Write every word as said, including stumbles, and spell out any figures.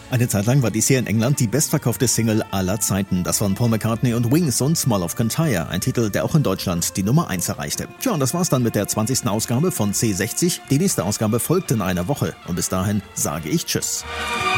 Eine Zeit lang war dies hier in England die bestverkaufte Single aller Zeiten. Das waren Paul McCartney und Wings und Small of Kintyre, ein Titel, der auch in Deutschland die Nummer eins erreichte. Tja, und das war's dann mit der zwanzigsten Ausgabe von C sechzig. Die nächste Ausgabe folgt in einer Woche. Und bis dahin sage ich Tschüss.